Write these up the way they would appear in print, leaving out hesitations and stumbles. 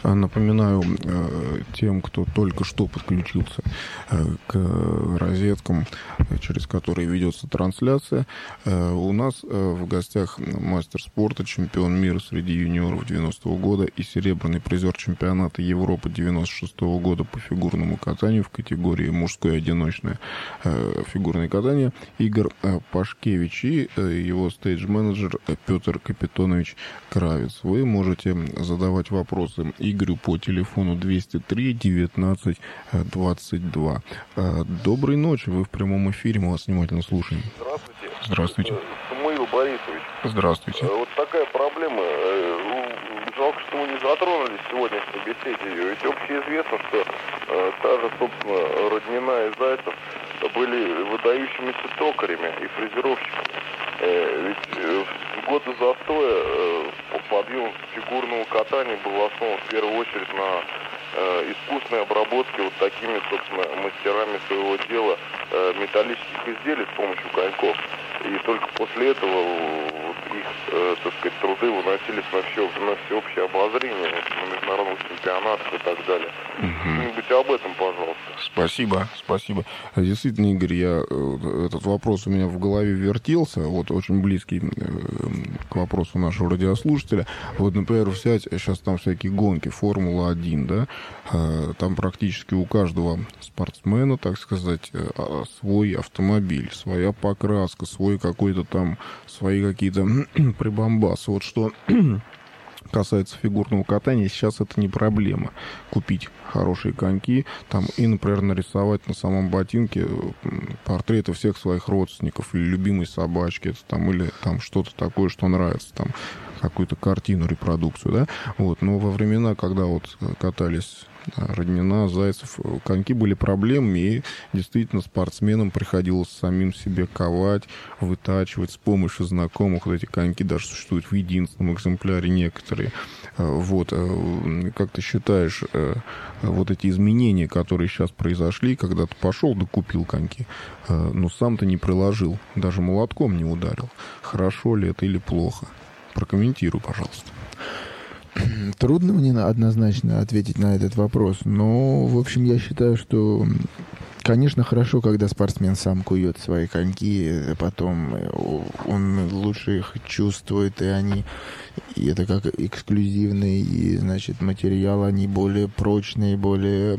Напоминаю тем, кто только что подключился к розеткам, через которые ведется трансляция. У нас в гостях мастер спорта, чемпион мира среди юниоров 90-го года и серебряный призер чемпионата Европы 96-го года по фигурному катанию в категории мужское одиночное фигурное катание Игорь Пашкевич и его стейдж-менеджер Петр Капитонович Кравец. Вы можете задавать вопросы Игорю по телефону 203 19 22. Доброй ночи, вы в прямом эфире, мы вас внимательно слушаем. Здравствуйте. Здравствуйте. Самуил Борисович. Здравствуйте. Вот такая проблема. Жалко, что мы не затронули в сегодняшней беседе ее. Ведь общеизвестно, что та же, собственно, Роднина и Зайцев были выдающимися токарями и фрезеровщиками. Ведь в годы застоя подъем фигурного катания был основан в первую очередь на искусной обработке вот такими, собственно, мастерами своего дела металлических изделий с помощью коньков. И только после этого вот их, так сказать, труды выносились на всеобщее обозрение, на международных чемпионатах и так далее. Что-нибудь об этом, пожалуйста. Спасибо. Действительно, Игорь, этот вопрос у меня в голове вертелся, вот очень близкий к вопросу нашего радиослушателя. Вот, например, взять сейчас там всякие гонки, Формула-1, да, там практически у каждого спортсмена, так сказать, свой автомобиль, своя покраска, свой какой-то там, свои какие-то прибамбасы. Вот что касается фигурного катания, сейчас это не проблема. Купить хорошие коньки там, и, например, нарисовать на самом ботинке портреты всех своих родственников или любимой собачки, это, там, или там что-то такое, что нравится, там, какую-то картину, репродукцию, да, вот, но во времена, когда вот катались Роднина, Зайцев, коньки были проблемами, и действительно спортсменам приходилось самим себе ковать, вытачивать с помощью знакомых. Вот эти коньки даже существуют в единственном экземпляре некоторые. Вот. Как ты считаешь, вот эти изменения, которые сейчас произошли, когда ты пошел да купил коньки, но сам ты не приложил, даже молотком не ударил, хорошо ли это или плохо? Прокомментируй, пожалуйста. Трудно мне однозначно ответить на этот вопрос, но, в общем, я считаю, что, конечно, хорошо, когда спортсмен сам кует свои коньки, потом он лучше их чувствует, и это как эксклюзивный, и, значит, материал, они более прочные, более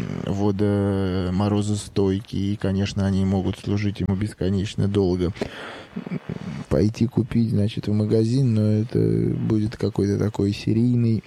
морозостойкие, и, конечно, они могут служить ему бесконечно долго. Пойти купить, значит, в магазин, но это будет какой-то такой серийный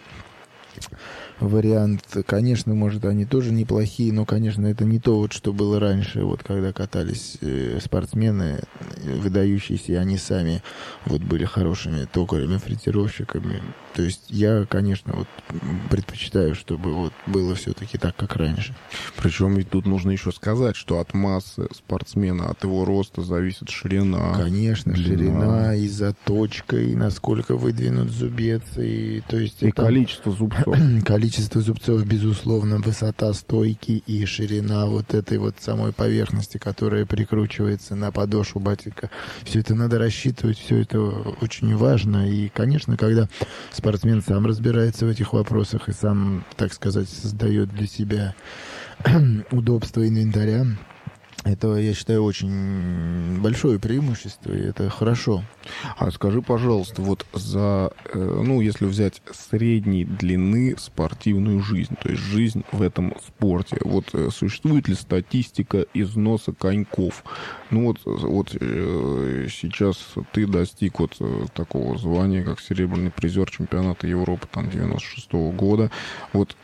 вариант. Конечно, может, они тоже неплохие, но, конечно, это не то, вот, что было раньше, вот, когда катались спортсмены, выдающиеся, и они сами вот, были хорошими токарями, фрезеровщиками. То есть я, конечно, вот, предпочитаю, чтобы вот, было все-таки так, как раньше. Причем ведь тут нужно еще сказать, что от массы спортсмена, от его роста зависит ширина. Конечно, длина. ширина и заточка, и насколько выдвинут зубец, и, то есть, и количество зубцов. Количество зубцов, безусловно, высота стойки и ширина вот этой вот самой поверхности, которая прикручивается на подошву ботинка. Все это надо рассчитывать, все это очень важно. И, конечно, когда спортсмен сам разбирается в этих вопросах и сам, так сказать, создает для себя удобство инвентаря, это, я считаю, очень большое преимущество, и это хорошо. А скажи, пожалуйста, вот за, если взять средней длины спортивную жизнь, то есть жизнь в этом спорте, вот существует ли статистика износа коньков? Вот сейчас ты достиг вот такого звания, как серебряный призер чемпионата Европы там 96-го года. Вот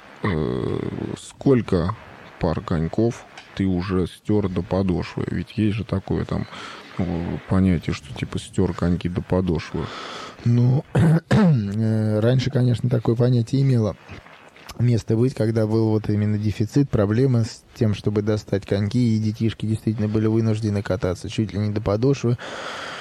сколько пар коньков ты уже стер до подошвы? Ведь есть же такое там понятие, что типа стер коньки до подошвы. Ну, раньше, конечно, такое понятие имело место быть, когда был вот именно дефицит, проблема с тем, чтобы достать коньки, и детишки действительно были вынуждены кататься чуть ли не до подошвы.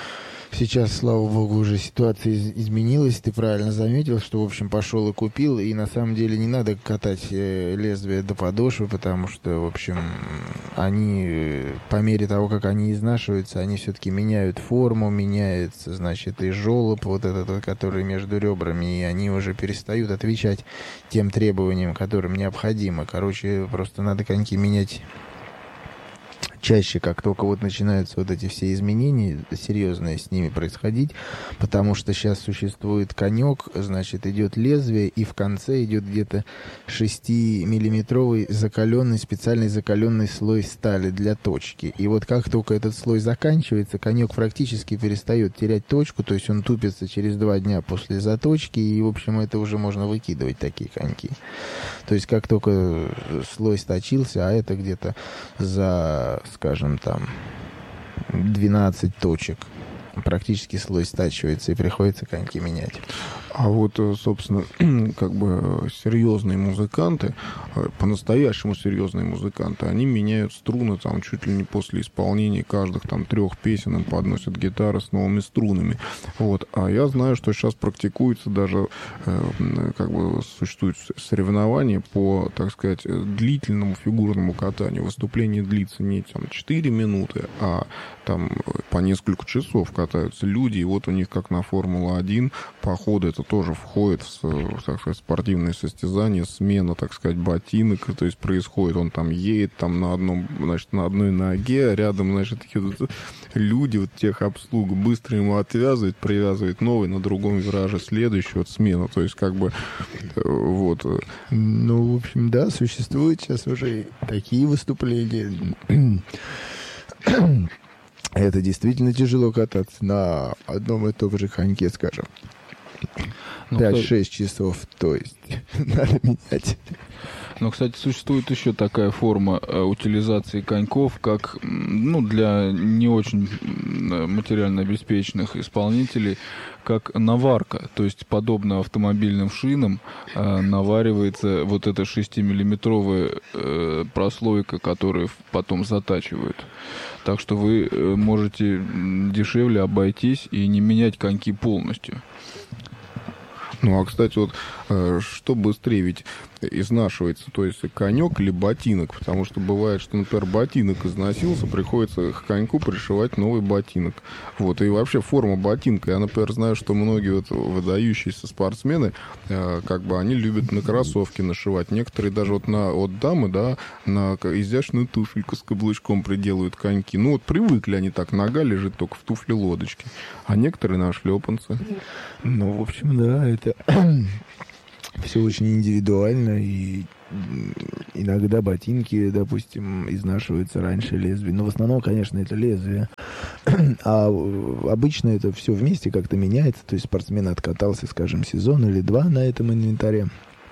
Сейчас, слава богу, уже ситуация изменилась. Ты правильно заметил, что, в общем, пошел и купил. И на самом деле не надо катать лезвие до подошвы, потому что, в общем, они, по мере того, как они изнашиваются, они все-таки меняют форму, меняется, значит, и желоб вот этот, который между ребрами, и они уже перестают отвечать тем требованиям, которым необходимо. Короче, просто надо коньки менять чаще, как только вот начинаются вот эти все изменения серьезные с ними происходить, потому что сейчас существует конек, значит, идет лезвие, и в конце идет где-то 6-миллиметровый закаленный, специальный закаленный слой стали для точки. И вот как только этот слой заканчивается, конек практически перестает терять точку, то есть он тупится через 2 дня после заточки, и, в общем, это уже можно выкидывать, такие коньки. То есть как только слой сточился, а это где-то за, скажем, там 12 точек, практически слой стачивается, и приходится коньки менять. А вот, собственно, как бы серьезные музыканты, по-настоящему серьезные музыканты, они меняют струны там чуть ли не после исполнения каждых там 3 песен, им подносят гитары с новыми струнами. Вот. А я знаю, что сейчас практикуется даже, как бы существуют соревнования по, так сказать, длительному фигурному катанию. Выступление длится не там 4 минуты, а там по несколько часов катаются люди, и вот у них, как на Формула-1, походы, это тоже входит в, так сказать, спортивные состязания, смена, так сказать, ботинок, то есть происходит, он там едет там на одном, значит, на одной ноге, а рядом, значит, такие вот люди, вот техобслуга, быстро ему отвязывает, привязывает новый, на другом вираже следующий, вот смена, то есть как бы вот. Ну, в общем, да, существуют сейчас уже такие выступления. Это действительно тяжело кататься на одном и том же коньке, скажем. 5-6 часов, то есть надо менять. Но, кстати, существует еще такая форма утилизации коньков, как, ну, для не очень материально обеспеченных исполнителей, как наварка. То есть, подобно автомобильным шинам, наваривается вот эта 6-миллиметровая прослойка, которую потом затачивают. Так что вы можете дешевле обойтись и не менять коньки полностью. Ну, а, кстати, вот что быстрее ведь изнашивается, то есть конек или ботинок, потому что бывает, что, например, ботинок износился, приходится к коньку пришивать новый ботинок. Вот, и вообще форма ботинка, я, например, знаю, что многие вот выдающиеся спортсмены, как бы они любят на кроссовки нашивать, некоторые даже вот на, вот дамы, да, на изящную туфельку с каблучком приделают коньки. Ну, вот привыкли они так, нога лежит только в туфле лодочки, а некоторые на шлепанцы. Ну, в общем, да, это все очень индивидуально, и иногда ботинки, допустим, изнашиваются раньше лезвия. Но в основном, конечно, это лезвие. А обычно это все вместе как-то меняется. То есть спортсмен откатался, скажем, сезон или 2 на этом инвентаре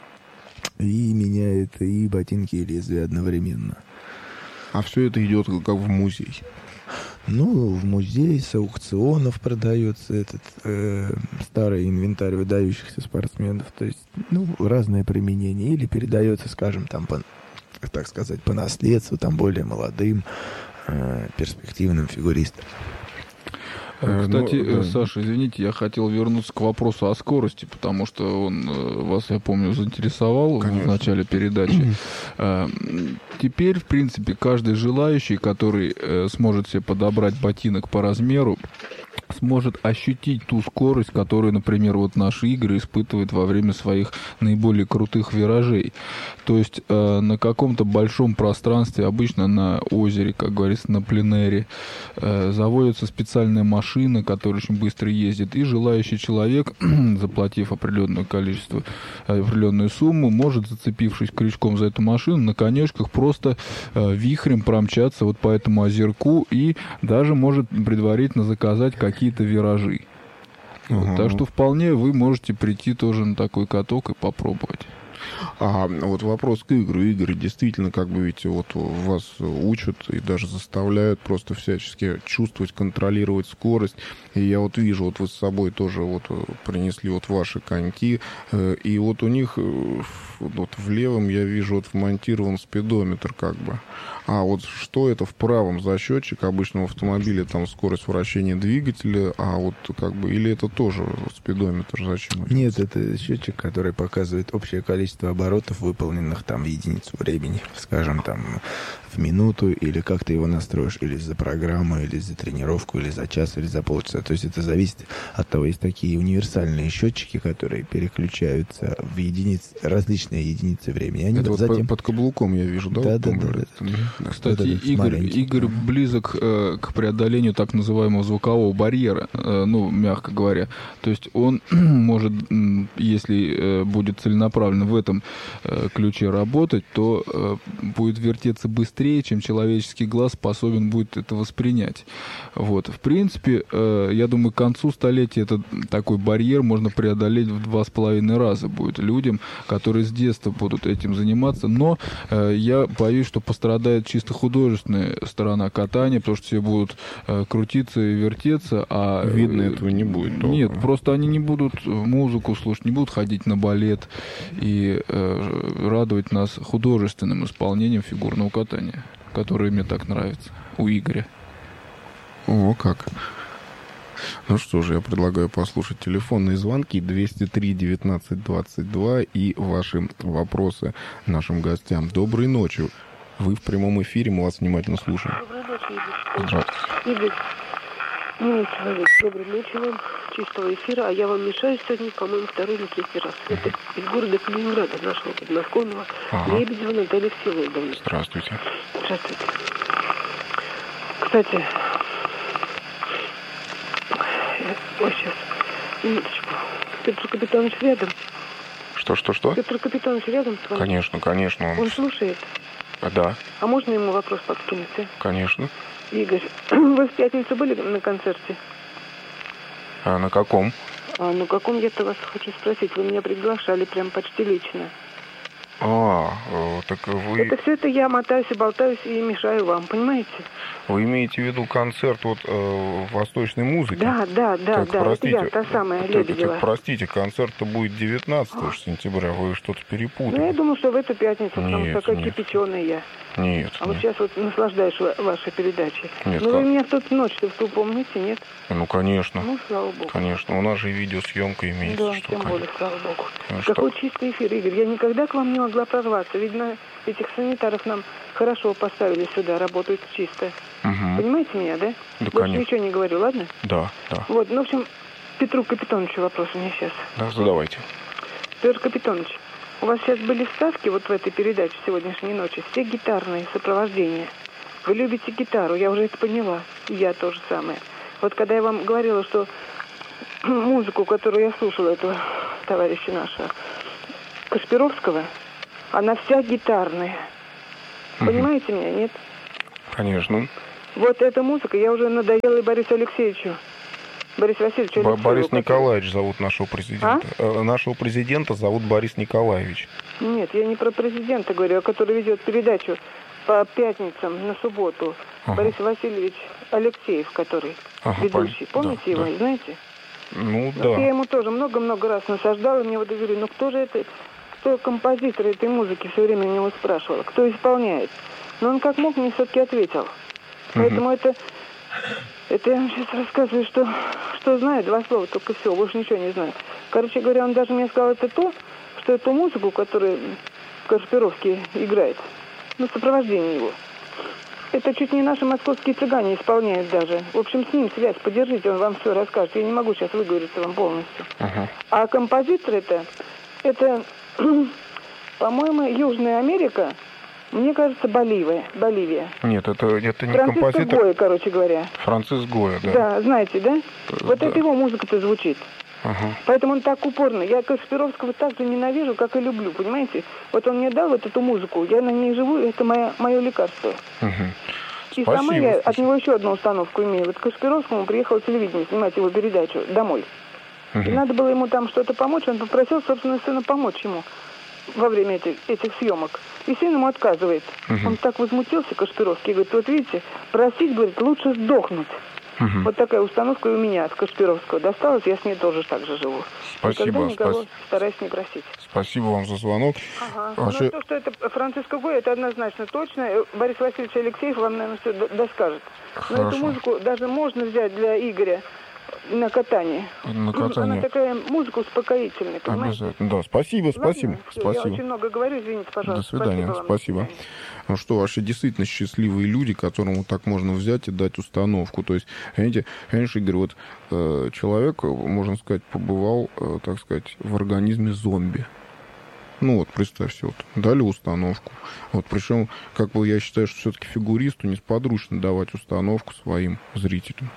и меняет и ботинки, и лезвие одновременно. А все это идет как в музей. Ну, в музее с аукционов продается этот старый инвентарь выдающихся спортсменов. То есть, ну, разное применение. Или передается, скажем, там, так сказать, по наследству, там, более молодым, перспективным фигуристам. Кстати, Саша, извините, я хотел вернуться к вопросу о скорости, потому что он вас, я помню, заинтересовал. Конечно. В начале передачи. Теперь, в принципе, каждый желающий, который сможет себе подобрать ботинок по размеру, сможет ощутить ту скорость, которую, например, вот наши игры испытывают во время своих наиболее крутых виражей. То есть на каком-то большом пространстве, обычно на озере, как говорится, на пленэре, заводится специальная машина, которая очень быстро ездит, и желающий человек, заплатив определенное количество, определенную сумму, может, зацепившись крючком за эту машину, на конечках просто вихрем промчаться вот по этому озерку и даже может предварительно заказать какие-то виражи. Вот, так что вполне вы можете прийти тоже на такой каток и попробовать. А вот вопрос к Игорю. Игорь, действительно, как бы ведь вот вас учат и даже заставляют просто всячески чувствовать, контролировать скорость. И я вот вижу, вот вы с собой тоже вот принесли вот ваши коньки, и вот у них вот в левом я вижу вот вмонтирован спидометр как бы. А вот что это в правом за счетчик? Обычно в автомобиле там скорость вращения двигателя, а вот как бы, или это тоже спидометр? Зачем? Нет, это счетчик, который показывает общее количество оборотов, выполненных там в единицу времени. Скажем, там в минуту, или как ты его настроишь, или за программу, или за тренировку, или за час, или за полчаса. То есть это зависит от того, есть такие универсальные счетчики, которые переключаются в различные единицы времени. Они это затем... вот под каблуком я вижу, да? Да. Кстати, Игорь близок к преодолению так называемого звукового барьера, ну, мягко говоря. То есть он может, если будет целенаправленно в этом ключе работать, то будет вертеться быстрее, чем человеческий глаз способен будет это воспринять. Вот. В принципе, я думаю, к концу столетия этот такой барьер можно преодолеть в 2,5 раза будет людям, которые с детства будут этим заниматься. Но я боюсь, что пострадает чисто художественная сторона катания, потому что все будут крутиться и вертеться, а видно этого не будет. Нет, просто они не будут музыку слушать, не будут ходить на балет и радовать нас художественным исполнением фигурного катания, которое мне так нравится у Игоря. О, как. Ну что же, я предлагаю послушать телефонные звонки 203-19-22 и ваши вопросы нашим гостям. Доброй ночи. Вы в прямом эфире, мы вас внимательно слушаем. Доброй ночи, Игорь. Здравствуйте. Игорь, милый человек, доброй ночи вам, чистого эфира, а я вам мешаю сегодня, по-моему, второй или третий раз. Это из города Калининграда, нашего подмосковного, Лебедева Наталья Всеволодовна. Здравствуйте. Здравствуйте. Кстати, ой, сейчас, минуточку. Петр Капитонович рядом? Что? Петр Капитонович рядом с вами? Конечно. Он слушает? Да. А можно ему вопрос подкинуть, а? Конечно. Игорь, вы в пятницу были на концерте? А на каком? На каком я-то вас хочу спросить? Вы меня приглашали прям почти лично. Так вы... Это все это я мотаюсь и болтаюсь и мешаю вам, понимаете? Вы имеете в виду концерт вот восточной музыки? Да, простите, это я, та самая Лебедева. Простите, концерт-то будет 19 сентября, вы что-то перепутали. Ну, я думаю, что в эту пятницу, потому что такая нет. кипяченая я. Нет. Вот сейчас вот наслаждаюсь вашей передачей. Нет, вы меня в ту ночь-то в ту помните, нет? Ну, конечно. Ну, слава богу. Конечно, у нас же и видеосъемка имеется. Да, тем более, слава богу. Что? Какой чистый эфир, Игорь. Я никогда к вам не могла прорваться. Видно, этих санитаров нам хорошо поставили сюда, работают чисто. Угу. Понимаете меня, да? Да, больше конечно. ничего не говорю, ладно? Да. Вот, ну, в общем, Петру Капитоновичу вопрос у меня сейчас. Да, задавайте. Петр Капитонович, у вас сейчас были вставки вот в этой передаче сегодняшней ночи, все гитарные сопровождения. Вы любите гитару, я уже это поняла. И я тоже самое. Вот когда я вам говорила, что музыку, которую я слушала, этого товарища нашего, Кашпировского, она вся гитарная. Понимаете меня, нет? Конечно. Вот эта музыка, я уже надоела и Борису Алексеевичу. Борис Васильевич Алексееву. Борис Николаевич зовут нашего президента. Нашего президента зовут Борис Николаевич. Нет, я не про президента говорю, а который ведет передачу по пятницам на субботу. Борис Васильевич Алексеев, который ведущий. Помните его, знаете? Ну, да. Я ему тоже много-много раз насаждала, мне вот говорю, ну кто же это, кто композитор этой музыки, все время у него спрашивала, кто исполняет. Но он как мог мне все-таки ответил. Поэтому это я вам сейчас рассказываю, что знаю, 2 слова, только все, больше ничего не знаю. Короче говоря, он даже мне сказал, это то, что эту музыку, которую Кашпировский играет, на сопровождение его, это чуть не наши московские цыгане исполняют даже. В общем, с ним связь, поддержите, он вам все расскажет. Я не могу сейчас выговориться вам полностью. А композитор это по-моему, Южная Америка, мне кажется, Боливия. Нет, это не Франциско композитор. Гоя, короче говоря. Франциск Гоя, да. Да, знаете, да? Вот это его музыка-то звучит. Поэтому он так упорно. Я Кашпировского так же ненавижу, как и люблю, понимаете? Вот он мне дал вот эту музыку, я на ней живу, это мое лекарство. И сама я от него еще одну установку имею. Вот к Кашпировскому приехал телевидение снимать его передачу домой. И надо было ему там что-то помочь, он попросил, собственно, сына помочь ему. во время этих съемок. И сын ему отказывает. Он так возмутился, Кашпировский, говорит, вот видите, просить, говорит, лучше сдохнуть. Вот такая установка и у меня от Кашпировского досталась, я с ней тоже так же живу. Спасибо. Никого стараюсь не просить. Спасибо вам за звонок. Вообще... Но то, что это Франциско Гой, это однозначно точно. Борис Васильевич Алексеев вам, наверное, все доскажет. Но эту музыку даже можно взять для Игоря на катание. На катание. Она такая музыка успокоительная, понимаете? Обязательно. Да, спасибо. Все, я очень много говорю, извините, пожалуйста. До свидания, спасибо. Ну что, вообще действительно счастливые люди, которым вот так можно взять и дать установку. То есть, понимаете, Игорь, вот человек, можно сказать, побывал, так сказать, в организме зомби. Ну вот, представьте, вот, дали установку. Вот, причем, как бы я считаю, что все-таки фигуристу несподручно давать установку своим зрителям.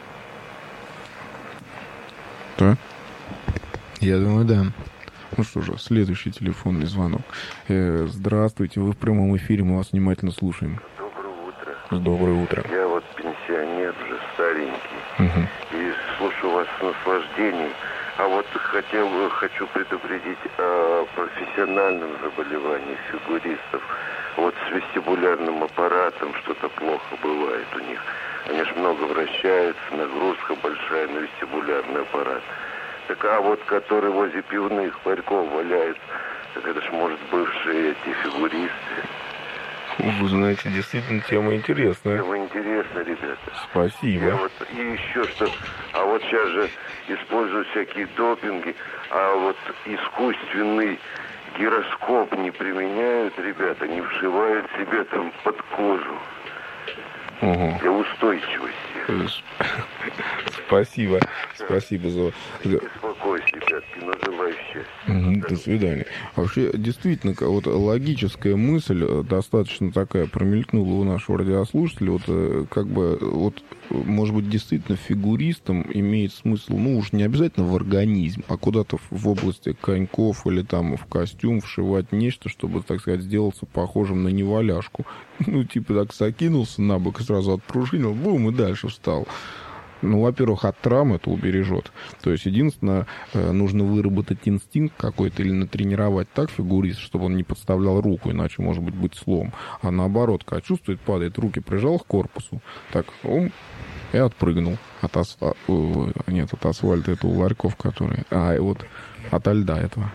Да? Я думаю, да. Ну что же, следующий телефонный звонок. Здравствуйте, вы в прямом эфире, мы вас внимательно слушаем. Доброе утро. Доброе утро. Я вот пенсионер, уже старенький, и слушаю вас с наслаждением. А вот хочу предупредить о профессиональном заболевании фигуристов. Вот с вестибулярным аппаратом что-то плохо бывает у них. Они ж много вращаются, нагрузка большая на вестибулярный аппарат. Так, а вот который возле пивных ларьков валяется, так это ж, может, бывшие эти фигуристы. Вы знаете, действительно, тема интересная. Тема интересная, ребята. Спасибо. И еще что, а вот сейчас же используют всякие допинги, а вот искусственный гироскоп не применяют, ребята, не вшивают себе там под кожу. Для устойчивости. Спасибо. Спасибо за... Беспокойся, ребятки, но желаю счастья. До свидания. Вообще, действительно, вот логическая мысль достаточно такая промелькнула у нашего радиослушателя. Вот как бы, вот, может быть, действительно фигуристам имеет смысл, ну, уж не обязательно в организм, а куда-то в области коньков или там в костюм вшивать нечто, чтобы, так сказать, сделаться похожим на неваляшку. Ну, типа так закинулся на бок и сразу отпружинил, бум, и дальше встал. Ну, во-первых, от травм это убережет. То есть, единственное, нужно выработать инстинкт какой-то или натренировать так фигурист, чтобы он не подставлял руку, иначе может быть слом. А наоборот, когда чувствует, падает, руки прижал к корпусу, так, и отпрыгнул. От асфальта, нет, от асфальта, это у ларьков, которые... и вот ото льда этого.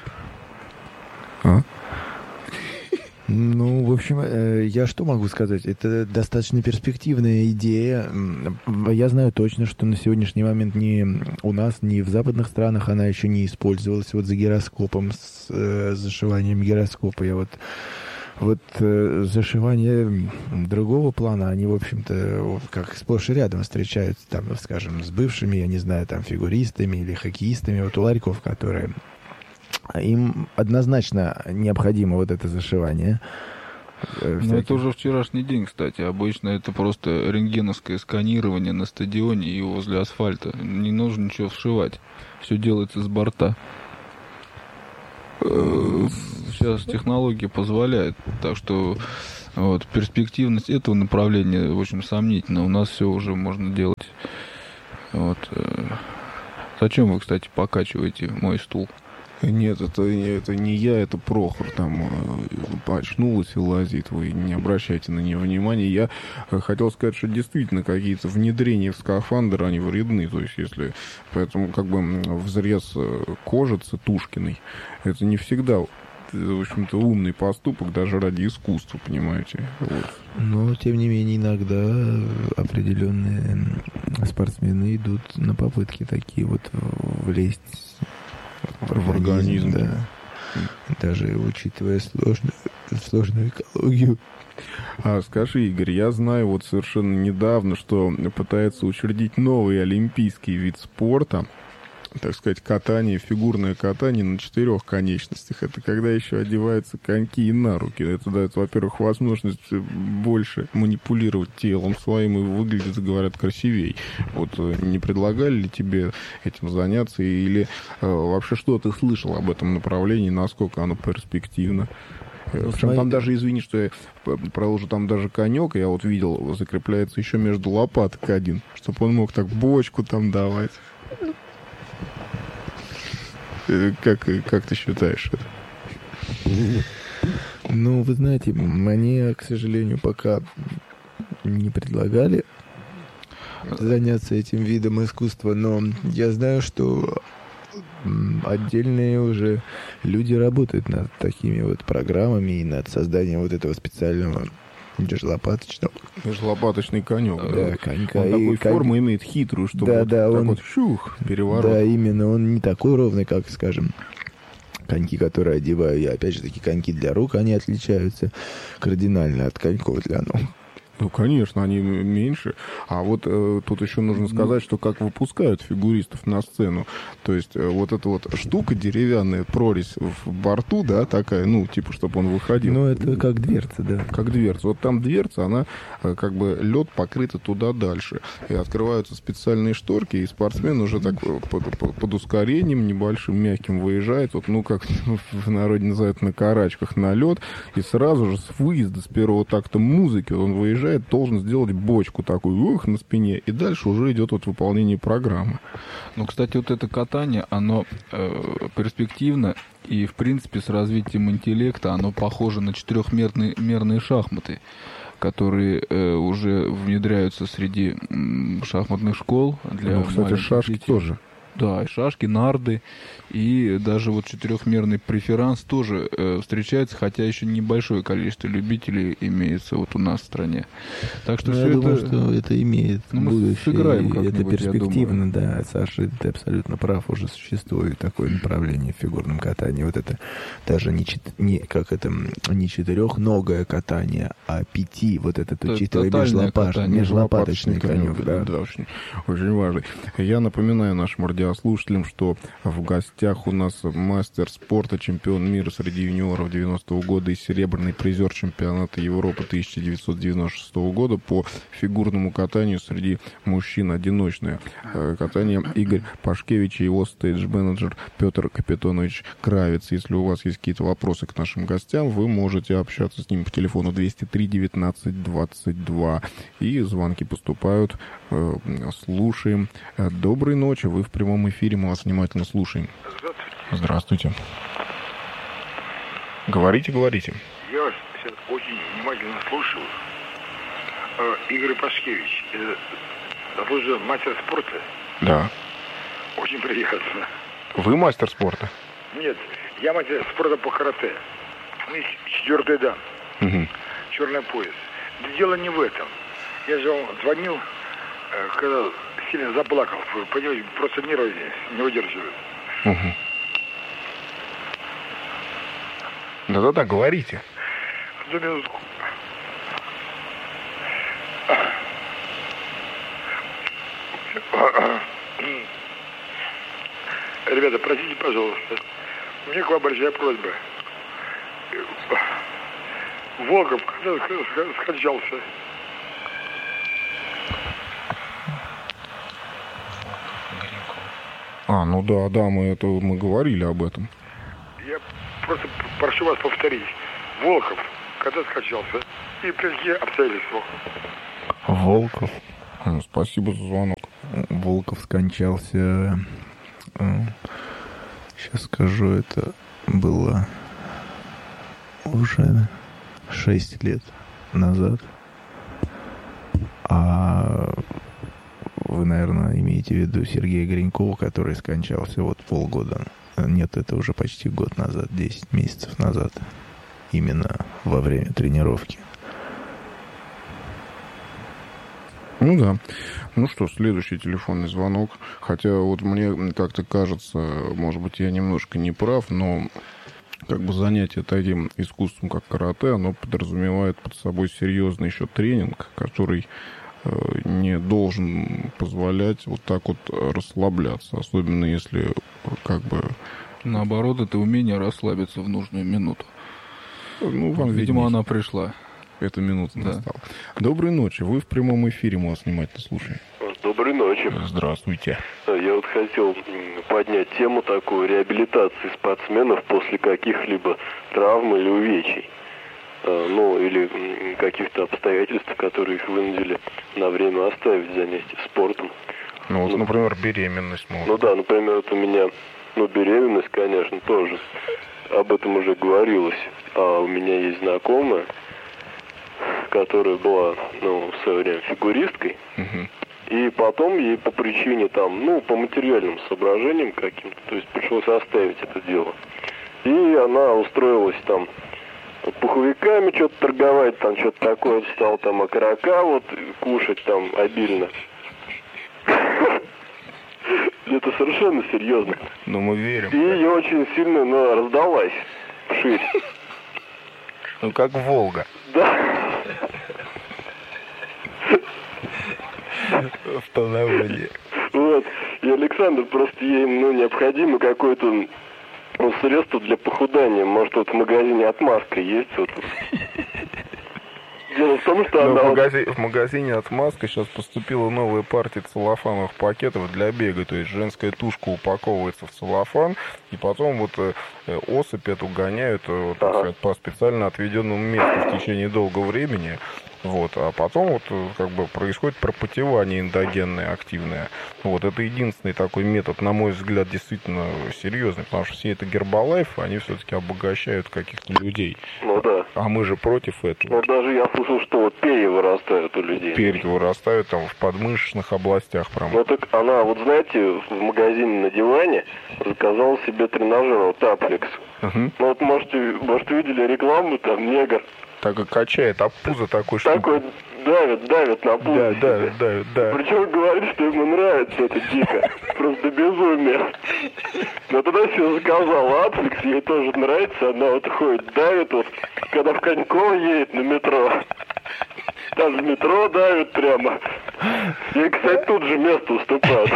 Ну, в общем, я что могу сказать? Это достаточно перспективная идея. Я знаю точно, что на сегодняшний момент ни у нас, ни в западных странах она еще не использовалась вот за гироскопом, с зашиванием гироскопа. Я вот зашивание другого плана, они, в общем-то, как сплошь и рядом встречаются, там, скажем, с бывшими, я не знаю, там, фигуристами или хоккеистами, вот у ларьков, которые... Им однозначно необходимо вот это зашивание. Но это уже вчерашний день, кстати. Обычно это просто рентгеновское сканирование на стадионе и возле асфальта. Не нужно ничего вшивать. Все делается с борта. Сейчас технология позволяет. Так что вот, перспективность этого направления очень сомнительна. У нас все уже можно делать. Вот. Зачем вы, кстати, покачиваете мой стул? Нет, это не я, это Прохор там очнулась и лазит. Вы не обращайте на нее внимания. Я хотел сказать, что действительно какие-то внедрения в скафандр, они вредны. То есть, если... Поэтому как бы взрез кожицы Тушкиной, это не всегда, в общем-то, умный поступок даже ради искусства, понимаете. Вот. Но, тем не менее, иногда определенные спортсмены идут на попытки такие вот влезть в организм, да. Даже учитывая сложную экологию. Скажи, Игорь, я знаю вот совершенно недавно, что пытается учредить новый олимпийский вид спорта, так сказать, катание, фигурное катание на 4 конечностях. Это когда еще одеваются коньки и на руки. Это дает, во-первых, возможность больше манипулировать телом своим и выглядит, говорят, красивей. Вот не предлагали ли тебе этим заняться? Или вообще что ты слышал об этом направлении? Насколько оно перспективно? Причем там даже, извини, что я проложу, там даже конек, я вот видел, закрепляется еще между лопаток один, чтобы он мог так бочку там давать. Как ты считаешь это? Ну, вы знаете, мне, к сожалению, пока не предлагали заняться этим видом искусства, но я знаю, что отдельные уже люди работают над такими вот программами и над созданием вот этого специального межлопаточный конек. Да, конька. Он такой форму имеет хитрую, чтобы он переворот. Да, именно, он не такой ровный, как, скажем, коньки, которые одеваю я. Опять же, такие коньки для рук, они отличаются кардинально от коньков для ног. Ну, конечно, они меньше. А вот тут еще нужно сказать, что как выпускают фигуристов на сцену. То есть вот эта вот штука деревянная, прорезь в борту, да, такая, ну, типа, чтобы он выходил. Ну, это как дверца, да. Как дверца. Вот там дверца, она как бы лед покрыта туда дальше. И открываются специальные шторки, и спортсмен уже так под ускорением небольшим, мягким выезжает, вот, ну, как в народе называют, на карачках на лед, и сразу же с выезда, с первого такта музыки он выезжает, должен сделать бочку такую, на спине, и дальше уже идет вот выполнение программы. Ну, кстати, вот это катание, оно перспективно, и, в принципе, с развитием интеллекта оно похоже на четырехмерные шахматы, которые уже внедряются среди шахматных школ. Для кстати, шашки детей тоже. Да, и шашки, нарды, и даже вот четырехмерный преферанс тоже встречается, хотя еще небольшое количество любителей имеется вот у нас в стране. Так что я думаю, что это имеет будущее. Сыграем это перспективно, да. Саша, ты абсолютно прав, уже существует такое направление в фигурном катании. Вот это даже не четырехногое катание, а пяти, вот это межлопаточный конек. Да, очень, очень важный. Я напоминаю нашим радиослушателям, что в гостях у нас мастер спорта, чемпион мира среди юниоров 90-го года и серебряный призер чемпионата Европы 1996 года по фигурному катанию среди мужчин одиночное катание Игорь Пашкевич и его стейдж-менеджер Петр Капитонович Кравец. Если у вас есть какие-то вопросы к нашим гостям, вы можете общаться с ним по телефону 203 19 22. И звонки поступают. Слушаем. Доброй ночи. Вы в прямом эфире, мы вас внимательно слушаем. Здравствуйте. Говорите. Я вас сейчас очень внимательно слушаю. Игорь Пашкевич, вы же мастер спорта? Да. Очень приятно. Вы мастер спорта? Нет, я мастер спорта по карате. У меня 4-й дан. Угу. Черный пояс. Но дело не в этом. Я же вам звонил, когда сильно заплакал. Вы понимаете, просто нервы не выдерживают. Угу. Да-да-да, говорите. Одну минутку. Ребята, простите, пожалуйста. У меня к вам большая просьба. Волков когда скончался. Ну да, мы говорили об этом. Я просто прошу вас повторить. Волков когда скончался и при каких обстоятельствах? Волков. Спасибо за звонок. Волков скончался, сейчас скажу, это было уже 6 лет назад. А вы, наверное, имеете в виду Сергея Гринькова, который скончался вот полгода. Нет, это уже почти год назад, 10 месяцев назад. Именно во время тренировки. Ну да. Ну что, следующий телефонный звонок. Хотя вот мне как-то кажется, может быть, я немножко не прав, но как бы занятие таким искусством, как карате, оно подразумевает под собой серьезный еще тренинг, который не должен позволять вот так вот расслабляться, особенно если как бы... Наоборот, это умение расслабиться в нужную минуту. Ну, вам видимо, виднее. она пришла. Эта минута настала. Доброй ночи. Вы в прямом эфире, мы вас внимательно слушаем. Доброй ночи. Здравствуйте. Я вот хотел поднять тему такую реабилитации спортсменов после каких-либо травм или увечий. Ну, или каких-то обстоятельств, которые их вынудили на время оставить занятия спортом. Ну, вот, например, беременность. Ну да, например, вот у меня, беременность, конечно, тоже. об этом уже говорилось. А у меня есть знакомая, которая была, в свое время фигуристкой. И потом ей по причине по материальным соображениям каким-то, то есть пришлось оставить это дело. И она устроилась там пуховиками что-то торговать, там что-то такое, стал там окорока кушать там обильно. Это совершенно серьезно. Но мы верим. И ее очень сильно раздалась вширь. Как Волга. Да. В полноводье. И Александр, просто ей необходимо какое-то средство для похудания. Может, в магазине «Отмазка» есть Дело в том, что она... В магазине «Отмазка» сейчас поступила новая партия целлофановых пакетов для бега. То есть женская тушка упаковывается в целлофан, и потом особь эту гоняют по специально отведенному месту в течение долгого времени. А потом происходит пропотевание эндогенное, активное. Это единственный такой метод, на мой взгляд, действительно серьезный, потому что все это гербалайфы, они все-таки обогащают каких-то людей. Да. А мы же против этого. Даже я слышал, что перья вырастают у людей. Перья вырастают там в подмышечных областях прям. Так она, знаете, в магазине на диване заказала себе тренажер, Апфлекс. Может, видели рекламу, там негр. Так и качает, а пузо такой, что... Такой давит на пузо. Да. Причем говорит, что ему нравится это дико. Просто безумие. Но тогда все заказала Апфлекс, ей тоже нравится. Она ходит, давит, когда в Коньково едет на метро. Там в метро давит прямо. Ей, кстати, тут же место уступает.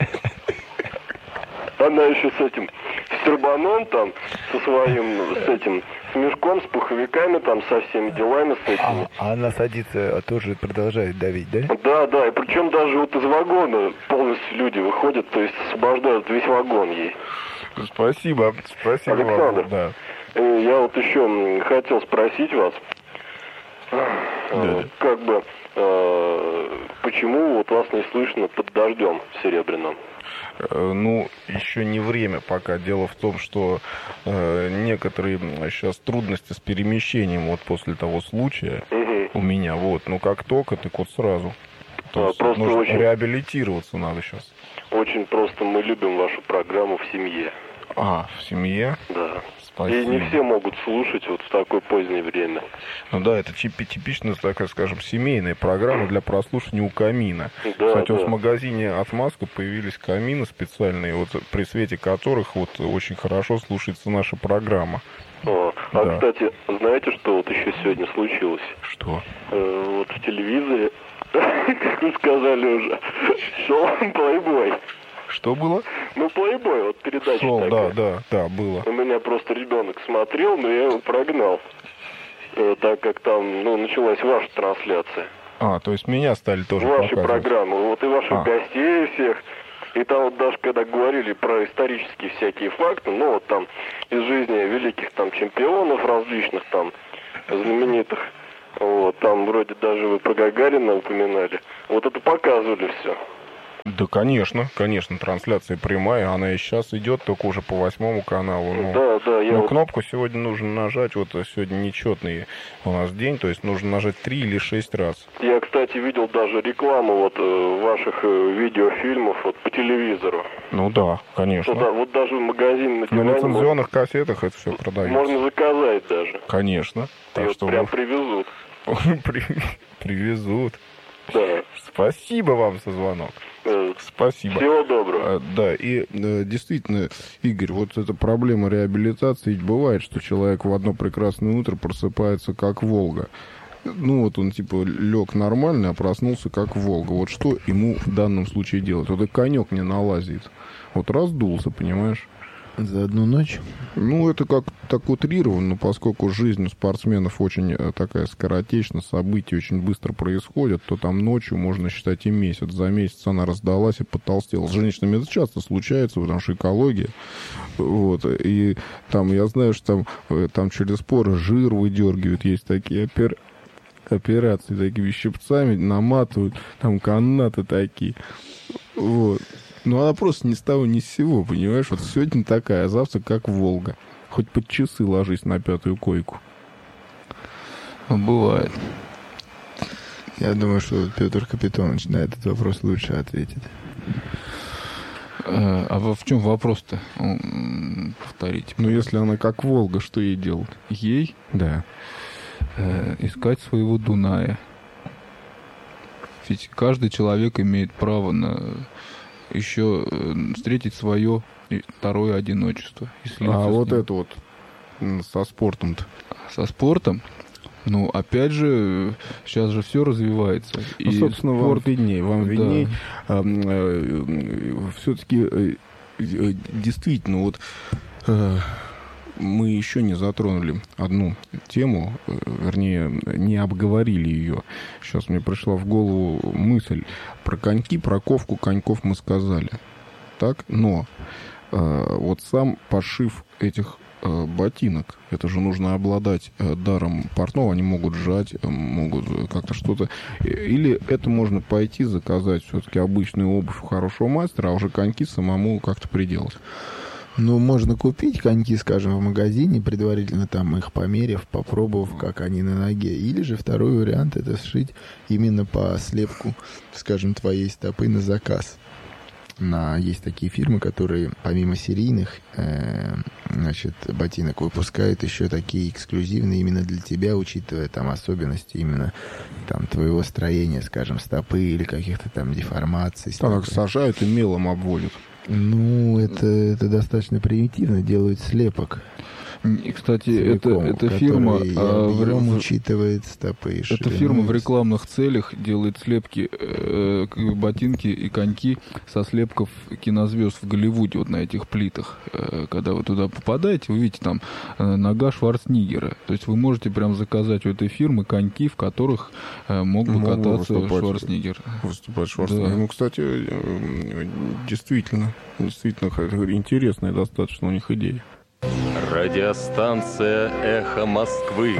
Она еще с тюрбаном там, со своим, с мешком, с пуховиками там, со всеми делами с этими. А она садится, тоже продолжает давить, да? Да, и причем даже из вагона полностью люди выходят, то есть освобождают весь вагон ей. Спасибо. Александр, вам, да. Я еще хотел спросить вас, почему вас не слышно под дождем серебряным? Еще не время пока. Дело в том, что некоторые сейчас трудности с перемещением после того случая у меня. Как только, так сразу. Просто нужно реабилитироваться надо сейчас. Очень просто мы любим вашу программу в семье. В семье? Да. Спасибо. И не все могут слушать в такое позднее время. Это типичная, такая, скажем, семейная программа для прослушивания у камина. Кстати, в магазине «Отмазка» появились камины специальные, при свете которых очень хорошо слушается наша программа. Кстати, знаете, что еще сегодня случилось? Что? В телевизоре, как вы сказали уже, шел «Плейбой». Что было? «Плейбой», передача такая. Да, было. У меня просто ребенок смотрел, но я его прогнал, так как там, началась ваша трансляция. То есть меня стали тоже ваши показывать. Программы, и ваших гостей всех. И там даже когда говорили про исторические всякие факты, там из жизни великих чемпионов различных знаменитых, там вроде даже вы про Гагарина упоминали, это показывали все. Да, конечно, трансляция прямая, она и сейчас идет, только уже по 8 каналу. Да. Кнопку сегодня нужно нажать, сегодня нечетный у нас день, то есть нужно нажать 3 или 6 раз. Я, кстати, видел даже рекламу ваших видеофильмов по телевизору. Да, конечно. Да, даже в магазине на лицензионных кассетах это все продается. Можно заказать даже. Конечно. Так что прям привезут. Привезут. Да. Спасибо вам за звонок. Спасибо. Всего доброго. Да, и действительно, Игорь, эта проблема реабилитации, ведь бывает, что человек в одно прекрасное утро просыпается как Волга. Он лег нормально, а проснулся как Волга. Что ему в данном случае делать? И конек не налазит. Раздулся, понимаешь? За одну ночь? Это как так утрировано, поскольку жизнь у спортсменов очень такая скоротечна, события очень быстро происходят, то там ночью можно считать и месяц. За месяц она раздалась и потолстела. С женщинами это часто случается, потому что экология. И там, я знаю, что там через поры жир выдергивают, есть такие операции, такими щипцами наматывают, там канаты такие. Она просто ни с того ни с сего, понимаешь? Сегодня такая, а завтра как Волга. Хоть под часы ложись на 5-ю койку. Бывает. Я думаю, что Петр Капитонович на этот вопрос лучше ответит. А в чем вопрос-то? Повторите. Ну, если она как Волга, что ей делать? Ей? Да. Искать своего Дуная. Ведь каждый человек имеет право на еще встретить свое второе одиночество. А вот это вот со спортом-то? Со спортом? Ну, опять же, сейчас же все развивается. Ну, и собственно, спорт... вам видней. Да. Все-таки действительно, вот мы еще не затронули одну тему, вернее, не обговорили ее. Сейчас мне пришла в голову мысль про коньки, про ковку коньков мы сказали. Так, но вот сам пошив этих ботинок. Это же нужно обладать даром портного. Они могут сжать, могут как-то что-то. Или это можно пойти заказать все-таки обычную обувь у хорошего мастера, а уже коньки самому как-то приделать. Ну, можно купить коньки, скажем, в магазине, предварительно там их померив, попробовав, как они на ноге. Или же второй вариант — это сшить именно по слепку, скажем, твоей стопы на заказ. Есть такие фирмы, которые помимо серийных ботинок выпускают еще такие эксклюзивные именно для тебя, учитывая там особенности именно там твоего строения, скажем, стопы или каких-то там деформаций. Так, сажают и мелом обводят. Ну, это достаточно примитивно, делают слепок. И, кстати, эта фирма учитывает стопы. Эта фирма в рекламных целях делает слепки, ботинки и коньки со слепков кинозвезд в Голливуде, вот на этих плитах. Когда вы туда попадаете, вы видите там нога Шварценеггера. То есть вы можете прям заказать у этой фирмы коньки, в которых мог бы кататься Шварценеггер. Выступать Шварценеггер. Да. Ну, кстати, действительно интересная достаточно у них идея. Радиостанция «Эхо Москвы».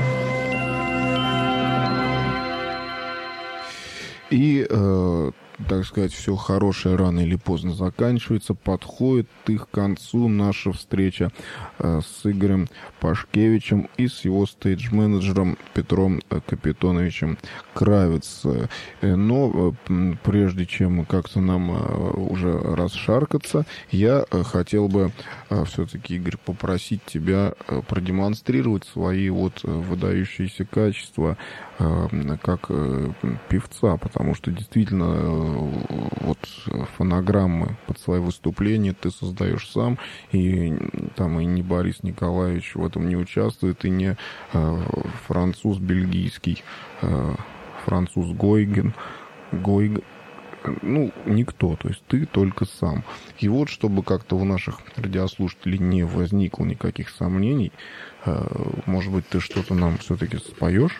И, так сказать, все хорошее рано или поздно заканчивается. Подходит и к концу наша встреча с Игорем Пашкевичем и с его стейдж-менеджером Петром Капитоновичем Кравец. Но прежде чем как-то нам уже расшаркаться, я хотел бы все-таки, Игорь, попросить тебя продемонстрировать свои вот выдающиеся качества как певца, потому что действительно вот фонограммы под свои выступления ты создаешь сам, и там и не Борис Николаевич в этом не участвует, и не француз бельгийский, француз Гойген, ну, никто, то есть ты только сам. И вот, чтобы как-то у наших радиослушателей не возникло никаких сомнений, может быть, ты что-то нам все-таки споешь?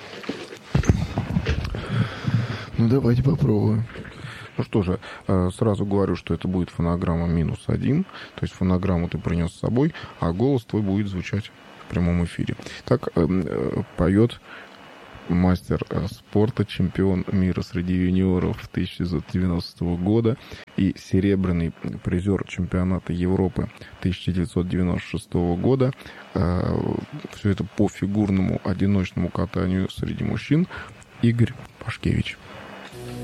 Ну, давайте попробуем. Ну что же, сразу говорю, что это будет фонограмма -1, то есть фонограмму ты принес с собой, а голос твой будет звучать в прямом эфире. Так поет мастер спорта, чемпион мира среди юниоров 1990 года и серебряный призер чемпионата Европы 1996 года. Все это по фигурному одиночному катанию среди мужчин. Игорь Пашкевич.